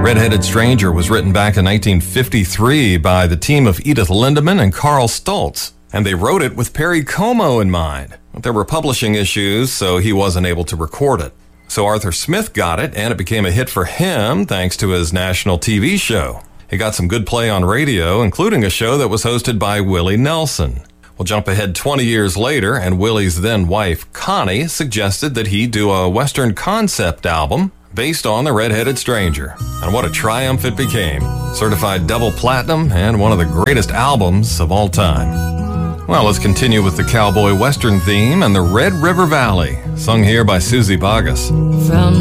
Red-Headed Stranger was written back in 1953 by the team of Edith Lindemann and Carl Stoltz, and they wrote it with Perry Como in mind. But there were publishing issues, so he wasn't able to record it. So Arthur Smith got it, and it became a hit for him thanks to his national TV show. He got some good play on radio, including a show that was hosted by Willie Nelson. We'll jump ahead 20 years later, and Willie's then-wife, Connie, suggested that he do a Western concept album based on The Red-Headed Stranger. And what a triumph it became. Certified double platinum and one of the greatest albums of all time. Well, let's continue with the cowboy western theme and the Red River Valley, sung here by Susie Boggess. From